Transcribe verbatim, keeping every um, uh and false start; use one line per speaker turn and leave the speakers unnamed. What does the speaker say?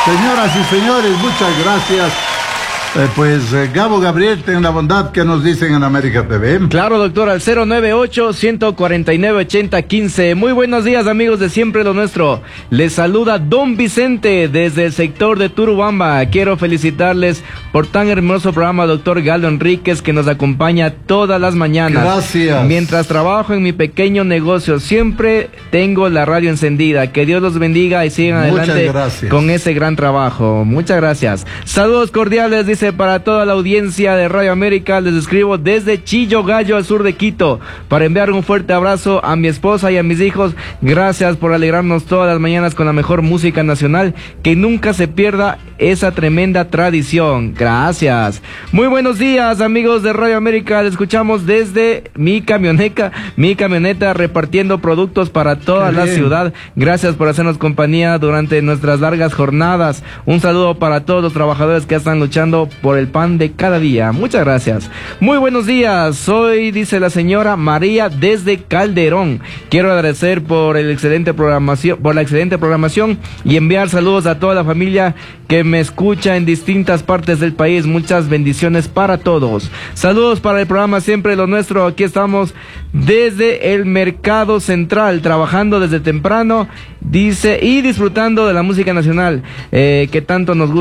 Señoras y señores, muchas gracias. Eh, pues eh, Gabo Gabriel, ten la bondad que nos dicen en América T V.
Claro, doctor, al cero nueve ocho, uno cuatro nueve, ocho cero uno cinco. Muy buenos días, amigos de Siempre lo Nuestro. Les saluda Don Vicente desde el sector de Turubamba. Quiero felicitarles por tan hermoso programa, doctor Galo Enríquez, que nos acompaña todas las mañanas.
Gracias.
Mientras trabajo en mi pequeño negocio, siempre tengo la radio encendida. Que Dios los bendiga y sigan
Muchas
adelante
gracias.
con ese gran trabajo. Muchas gracias. Saludos cordiales, dice, para toda la audiencia de Radio América. Les escribo desde Chillo Gallo, al sur de Quito, para enviar un fuerte abrazo a mi esposa y a mis hijos. Gracias por alegrarnos todas las mañanas con la mejor música nacional. Que nunca se pierda esa tremenda tradición. Gracias. Muy buenos días, amigos de Radio América. Les escuchamos desde mi camioneta, mi camioneta repartiendo productos para toda
Qué
la
bien.
ciudad. Gracias por hacernos compañía durante nuestras largas jornadas. Un saludo para todos los trabajadores que están luchando por el pan de cada día. Muchas gracias. Muy buenos días. Soy, dice la señora María, desde Calderón. Quiero agradecer por el excelente programación, por la excelente programación y enviar saludos a toda la familia que me escucha en distintas partes del país. Muchas bendiciones para todos. Saludos para el programa Siempre lo Nuestro. Aquí estamos desde el Mercado Central, trabajando desde temprano, dice, y disfrutando de la música nacional, eh, que tanto nos gusta.